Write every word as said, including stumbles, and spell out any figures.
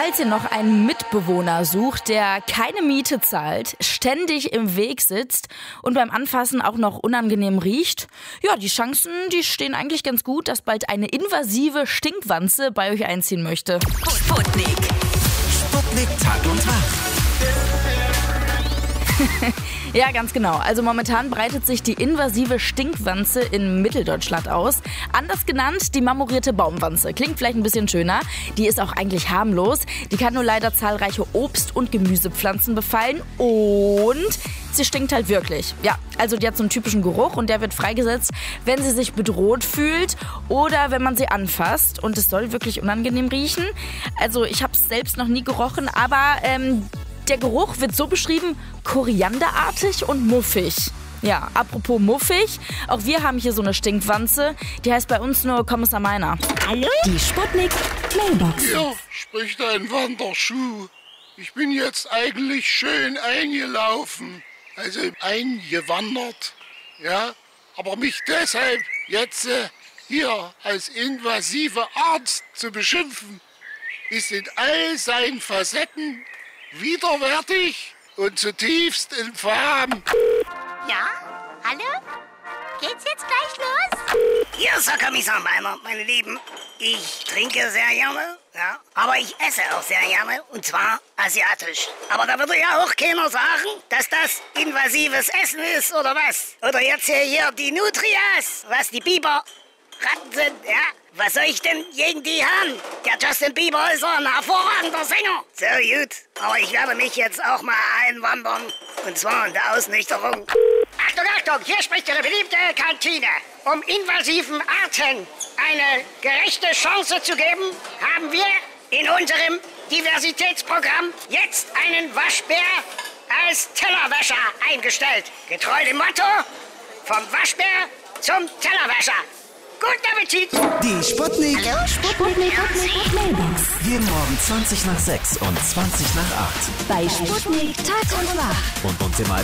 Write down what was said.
Falls ihr noch einen Mitbewohner sucht, der keine Miete zahlt, ständig im Weg sitzt und beim Anfassen auch noch unangenehm riecht, ja, die Chancen, die stehen eigentlich ganz gut, dass bald eine invasive Stinkwanze bei euch einziehen möchte. Sputnik. Sputnik Tag und Tag. Ja, ganz genau. Also momentan breitet sich die invasive Stinkwanze in Mitteldeutschland aus. Anders genannt die marmorierte Baumwanze. Klingt vielleicht ein bisschen schöner. Die ist auch eigentlich harmlos. Die kann nur leider zahlreiche Obst- und Gemüsepflanzen befallen. Und sie stinkt halt wirklich. Ja, also die hat so einen typischen Geruch und der wird freigesetzt, wenn sie sich bedroht fühlt oder wenn man sie anfasst. Und es soll wirklich unangenehm riechen. Also ich habe es selbst noch nie gerochen, aber ähm, der Geruch wird so beschrieben, korianderartig und muffig. Ja, apropos muffig, auch wir haben hier so eine Stinkwanze. Die heißt bei uns nur Kommissar Meiner. Hallo? Die Sputnik Mailbox. Hier spricht ein Wanderschuh. Ich bin jetzt eigentlich schön eingelaufen, also eingewandert, ja, aber mich deshalb jetzt äh, hier als invasive Art zu beschimpfen, ist in all seinen Facetten widerwärtig und zutiefst infam. Ja? Hallo? Geht's jetzt gleich los? Hier ist der Kommissar Meiner, meine Lieben. Ich trinke sehr gerne, ja, aber ich esse auch sehr gerne, und zwar asiatisch. Aber da würde ja auch keiner sagen, dass das invasives Essen ist, oder was? Oder jetzt hier, hier die Nutrias, was die Biber Ratten sind, ja? Was soll ich denn gegen die haben? Der Justin Bieber ist ein hervorragender Sänger. So gut, aber ich werde mich jetzt auch mal einwandern, und zwar in der Ausnüchterung. Achtung, Achtung, hier spricht Ihre beliebte Kantine. Um invasiven Arten eine gerechte Chance zu geben, haben wir in unserem Diversitätsprogramm jetzt einen Waschbär als Tellerwäscher eingestellt. Getreu dem Motto, vom Waschbär zum Tellerwäscher. Guten Appetit! Die Sputnik. Hallo, Sputnik Mailbox. Jeden Morgen zwanzig nach sechs und zwanzig nach acht. Bei Sputnik Tag und Nacht. Und uns immer